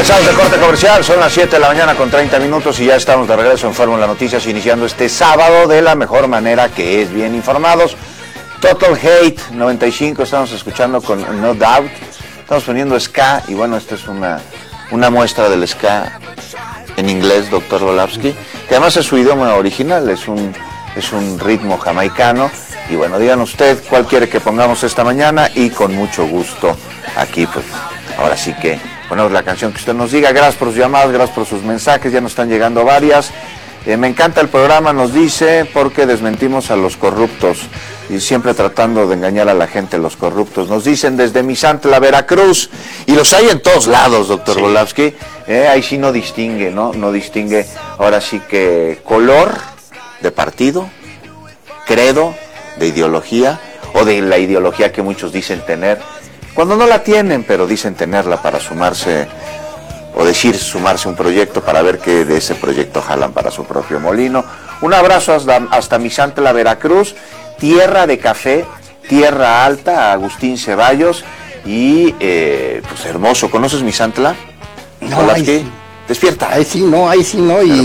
Regresamos de corte comercial, son las 7 de la mañana con 30 minutos y ya estamos de regreso en Fórmula Noticias, iniciando este sábado de la mejor manera, que es bien informados. Total Hate 95, estamos escuchando con No Doubt, estamos poniendo ska, y bueno, esta es una muestra del ska en inglés, Dr. Volavsky, que además es su idioma original, es un ritmo jamaicano. Y bueno, digan usted cuál quiere que pongamos esta mañana y con mucho gusto aquí, pues ahora sí que ponemos la canción que usted nos diga. Gracias por sus llamadas, gracias por sus mensajes, ya nos están llegando varias. Me encanta el programa, nos dice, porque desmentimos a los corruptos y siempre tratando de engañar a la gente, los corruptos. Nos dicen desde Misantla, Veracruz, y los hay en todos lados, doctor Volavsky. Ahí sí no distingue, ¿no? No distingue ahora sí que color de partido, credo, de ideología, o de la ideología que muchos dicen tener, cuando no la tienen, pero dicen tenerla para sumarse, o decir sumarse a un proyecto para ver que de ese proyecto jalan para su propio molino. Un abrazo hasta Misantla, Veracruz, tierra de café, tierra alta, Agustín Ceballos, y pues hermoso. ¿Conoces Misantla? No, ahí sí. Despierta. Ahí sí no, y